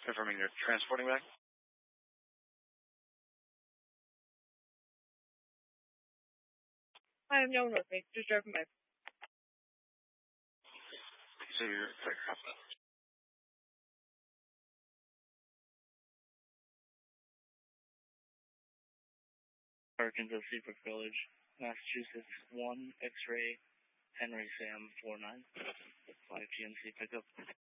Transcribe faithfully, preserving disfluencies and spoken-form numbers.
Confirming you're transporting back. I have no one with me. Just driving back. So you're sorry, Arkansas Seabrook Village, Massachusetts one X-ray Henry Sam four nine five G M C pickup.